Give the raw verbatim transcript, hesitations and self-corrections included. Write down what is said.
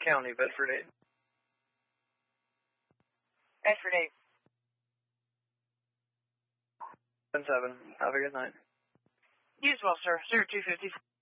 County, Bedford eight. Bedford eight. seven seven. Have a good night. You as well, sir. zero two fifty.